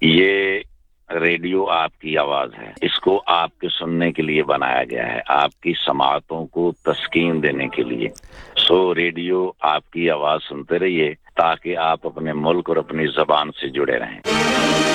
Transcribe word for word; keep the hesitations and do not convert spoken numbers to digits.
ये रेडियो आपकी आवाज है, इसको आपके सुनने के लिए बनाया गया है, आपकी समातों को तस्कीन देने के लिए। सो रेडियो आपकी आवाज सुनते रहिए ताकि आप अपने मुल्क और अपनी ज़बान से जुड़े रहें।